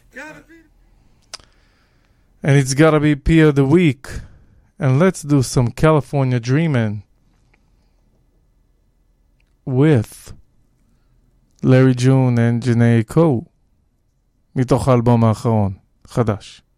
Gotta be. And it's gotta be P of the Week. And let's do some California Dreamin' with Larry June and Janae Coe מתוך האלבום האחרון, חדש.